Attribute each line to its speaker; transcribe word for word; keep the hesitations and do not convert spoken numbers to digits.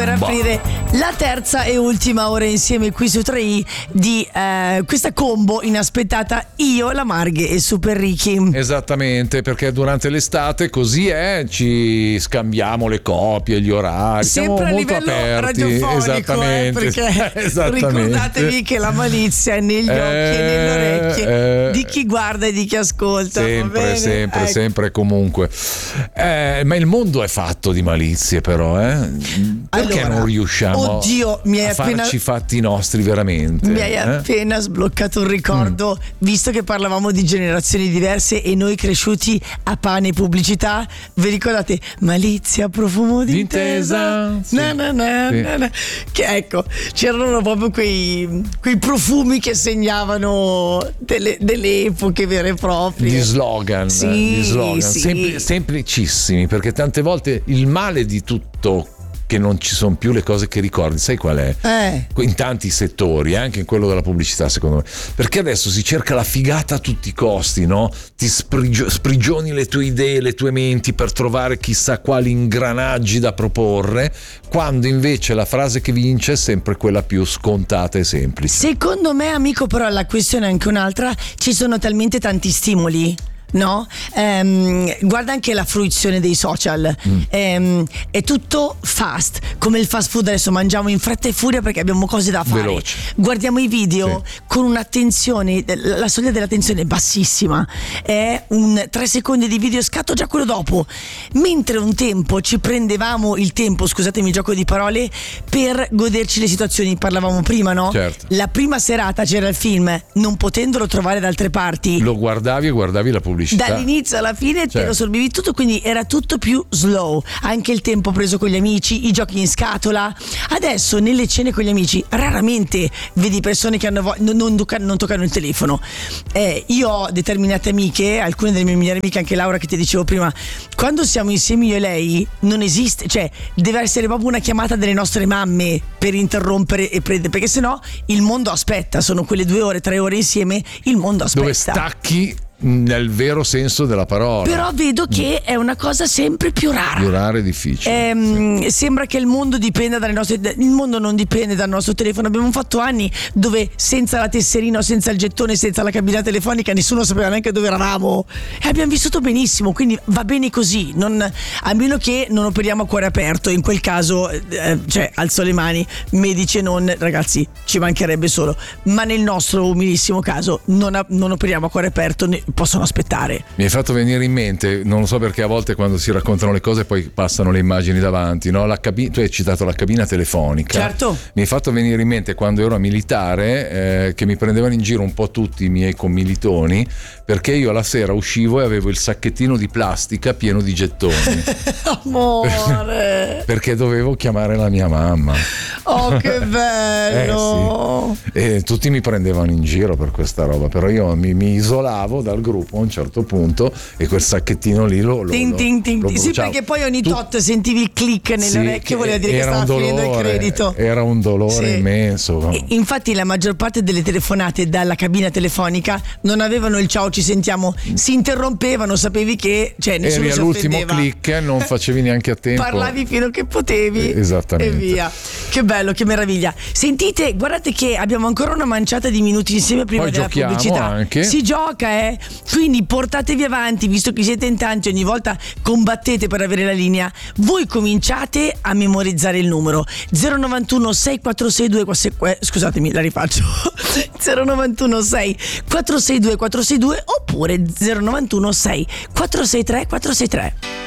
Speaker 1: Per aprire la terza e ultima ora insieme qui su tre i di eh, questa combo inaspettata, io, la Marghe e Super Ricky.
Speaker 2: Esattamente, perché durante l'estate così è, ci scambiamo le copie, gli orari,
Speaker 1: sempre
Speaker 2: siamo
Speaker 1: a
Speaker 2: molto
Speaker 1: livello
Speaker 2: aperti.
Speaker 1: radiofonico,
Speaker 2: Esattamente.
Speaker 1: eh, perché
Speaker 2: Esattamente.
Speaker 1: ricordatevi che la malizia è negli occhi
Speaker 2: eh,
Speaker 1: e nelle orecchie
Speaker 2: eh,
Speaker 1: di chi guarda e di chi ascolta.
Speaker 2: Sempre,
Speaker 1: va bene?
Speaker 2: sempre,
Speaker 1: ecco.
Speaker 2: sempre e comunque. Eh, ma il mondo è fatto di malizie, però, eh? Perché
Speaker 1: Allora,
Speaker 2: non riusciamo
Speaker 1: oddio, mi hai
Speaker 2: a
Speaker 1: appena-
Speaker 2: farci i fatti nostri veramente?
Speaker 1: Mi hai
Speaker 2: eh?
Speaker 1: appena sbloccato un ricordo, mm. visto che parlavamo di generazioni diverse e noi cresciuti a pane e pubblicità, vi ricordate Malizia, profumo d'intesa?
Speaker 2: D'intesa, sì.
Speaker 1: Na, na, na,
Speaker 2: Sì.
Speaker 1: na, na. Che ecco, c'erano proprio quei, quei profumi che segnavano delle, delle epoche vere e proprie.
Speaker 2: Gli slogan,
Speaker 1: Sì,
Speaker 2: gli slogan
Speaker 1: sì.
Speaker 2: sempli- semplicissimi, perché tante volte il male di tutto che non ci sono più le cose che ricordi, sai qual è?
Speaker 1: Eh.
Speaker 2: In tanti settori, anche in quello della pubblicità, secondo me, perché adesso si cerca la figata a tutti i costi, no? Ti sprigio- sprigioni le tue idee, le tue menti per trovare chissà quali ingranaggi da proporre, quando invece la frase che vince è sempre quella più scontata e semplice.
Speaker 1: Secondo me, amico, però la questione è anche un'altra, ci sono talmente tanti stimoli. No? Ehm, guarda anche la fruizione dei social, mm. ehm, è tutto fast, come il fast food. Adesso mangiamo in fretta e furia perché abbiamo cose da fare.
Speaker 2: Veloce.
Speaker 1: Guardiamo i video
Speaker 2: sì.
Speaker 1: con un'attenzione, la soglia dell'attenzione è bassissima, è un tre secondi di video, scatto già quello dopo, mentre un tempo ci prendevamo il tempo, scusatemi il gioco di parole, per goderci le situazioni. Parlavamo prima, no?
Speaker 2: Certo.
Speaker 1: La prima serata c'era il film, non potendolo trovare da altre parti,
Speaker 2: Lo guardavi e guardavi la pubblicità.
Speaker 1: dall'inizio alla fine
Speaker 2: certo.
Speaker 1: te lo sorbivi tutto, quindi era tutto più slow, anche il tempo preso con gli amici, i giochi in scatola. Adesso nelle cene con gli amici raramente vedi persone che hanno vo- non, non, toccano, non toccano il telefono. eh, io ho determinate amiche, alcune delle mie migliori amiche, anche Laura che ti dicevo prima, quando siamo insieme io e lei non esiste, cioè deve essere proprio una chiamata delle nostre mamme per interrompere e prendere, perché sennò il mondo aspetta. Sono quelle due ore, tre ore insieme, il mondo aspetta,
Speaker 2: dove stacchi nel vero senso della parola.
Speaker 1: Però vedo che è una cosa sempre più rara.
Speaker 2: Più rara e difficile.
Speaker 1: Ehm, sembra che il mondo dipenda dalle nostre. Il mondo non dipende dal nostro telefono. Abbiamo fatto anni dove senza la tesserina, senza il gettone, senza la cabina telefonica, nessuno sapeva neanche dove eravamo. E abbiamo vissuto benissimo. Quindi va bene così. Non, a meno che non operiamo a cuore aperto. In quel caso, eh, cioè, alzo le mani, medici e non, ragazzi, ci mancherebbe solo. Ma nel nostro umilissimo caso, non, a, non operiamo a cuore aperto. Ne, possono aspettare.
Speaker 2: Mi hai fatto venire in mente, non lo so perché a volte quando si raccontano le cose poi passano le immagini davanti, no? La cabi- tu hai citato la cabina telefonica.
Speaker 1: Certo.
Speaker 2: Mi hai fatto venire in mente quando ero militare, eh, che mi prendevano in giro un po' tutti i miei commilitoni, perché io la sera uscivo e avevo il sacchettino di plastica pieno di gettoni.
Speaker 1: Amore.
Speaker 2: Perché dovevo chiamare la mia mamma.
Speaker 1: Oh, che bello.
Speaker 2: Eh, sì. E tutti mi prendevano in giro per questa roba, però io mi, mi isolavo dal gruppo a un certo punto e quel sacchettino lì lo, lo,
Speaker 1: ting, ting, ting,
Speaker 2: lo
Speaker 1: ting. Sì,
Speaker 2: bruciavo.
Speaker 1: perché poi ogni
Speaker 2: Tu-
Speaker 1: tot sentivi il click nelle
Speaker 2: Sì,
Speaker 1: orecchie, voleva dire che
Speaker 2: era
Speaker 1: stava
Speaker 2: un
Speaker 1: finendo il
Speaker 2: dolore,
Speaker 1: credito.
Speaker 2: Era un dolore
Speaker 1: Sì.
Speaker 2: immenso.
Speaker 1: E infatti la maggior parte delle telefonate dalla cabina telefonica non avevano il ciao ci sentiamo, si interrompevano, sapevi che, cioè, nessuno
Speaker 2: Eri
Speaker 1: si
Speaker 2: all'ultimo
Speaker 1: offendeva.
Speaker 2: click, non facevi neanche a tempo.
Speaker 1: Parlavi fino a che potevi.
Speaker 2: Eh, esattamente.
Speaker 1: E via. Che bello, che meraviglia. Sentite, guardate che abbiamo ancora una manciata di minuti insieme prima
Speaker 2: Poi
Speaker 1: della
Speaker 2: giochiamo
Speaker 1: pubblicità.
Speaker 2: anche.
Speaker 1: Si gioca, eh. Quindi portatevi avanti, visto che siete in tanti, ogni volta combattete per avere la linea. Voi cominciate a memorizzare il numero zero novantuno sei quattro sei due scusatemi, la rifaccio. zero novantuno sei quattro sei due quattro sei due oppure zero novantuno sei quattro sei tre quattro sei tre.